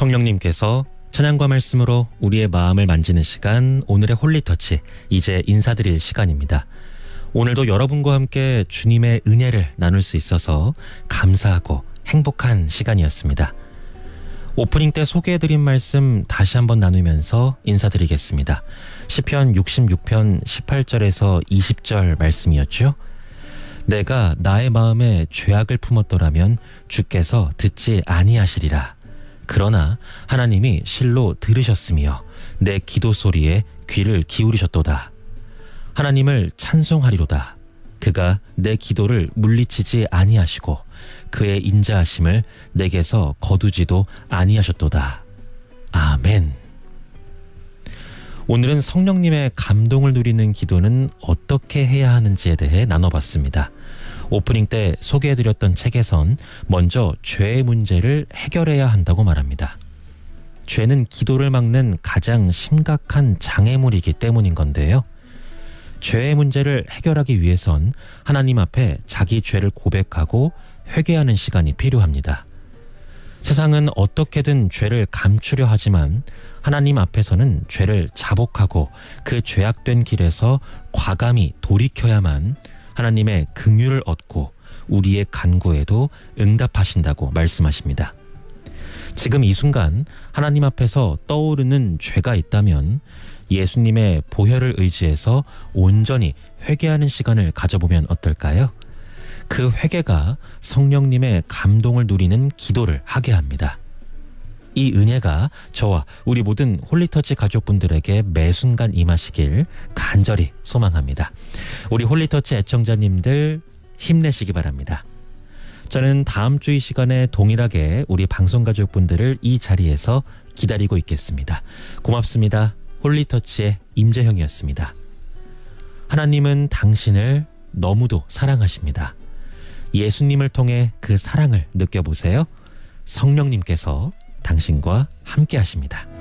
성령님께서 찬양과 말씀으로 우리의 마음을 만지는 시간, 오늘의 홀리터치, 이제 인사드릴 시간입니다. 오늘도 여러분과 함께 주님의 은혜를 나눌 수 있어서 감사하고 행복한 시간이었습니다. 오프닝 때 소개해드린 말씀 다시 한번 나누면서 인사드리겠습니다. 시편 66편 18절에서 20절 말씀이었죠. 내가 나의 마음에 죄악을 품었더라면 주께서 듣지 아니하시리라. 그러나 하나님이 실로 들으셨으며 내 기도 소리에 귀를 기울이셨도다. 하나님을 찬송하리로다. 그가 내 기도를 물리치지 아니하시고 그의 인자하심을 내게서 거두지도 아니하셨도다. 아멘. 오늘은 성령님의 감동을 누리는 기도는 어떻게 해야 하는지에 대해 나눠봤습니다. 오프닝 때 소개해드렸던 책에선 먼저 죄의 문제를 해결해야 한다고 말합니다. 죄는 기도를 막는 가장 심각한 장애물이기 때문인 건데요. 죄의 문제를 해결하기 위해선 하나님 앞에 자기 죄를 고백하고 회개하는 시간이 필요합니다. 세상은 어떻게든 죄를 감추려 하지만 하나님 앞에서는 죄를 자복하고 그 죄악된 길에서 과감히 돌이켜야만 하나님의 긍휼을 얻고 우리의 간구에도 응답하신다고 말씀하십니다. 지금 이 순간 하나님 앞에서 떠오르는 죄가 있다면 예수님의 보혈을 의지해서 온전히 회개하는 시간을 가져보면 어떨까요? 그 회개가 성령님의 감동을 누리는 기도를 하게 합니다. 이 은혜가 저와 우리 모든 홀리터치 가족분들에게 매 순간 임하시길 간절히 소망합니다. 우리 홀리터치 애청자님들 힘내시기 바랍니다. 저는 다음 주 이 시간에 동일하게 우리 방송가족분들을 이 자리에서 기다리고 있겠습니다. 고맙습니다. 홀리터치의 임재형이었습니다. 하나님은 당신을 너무도 사랑하십니다. 예수님을 통해 그 사랑을 느껴보세요. 성령님께서 당신과 함께 하십니다.